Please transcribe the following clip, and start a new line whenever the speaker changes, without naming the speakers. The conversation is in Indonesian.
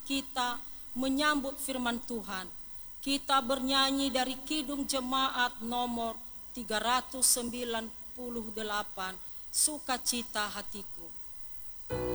kita menyambut firman Tuhan. Kita bernyanyi dari Kidung Jemaat nomor 398, Sukacita Hatiku.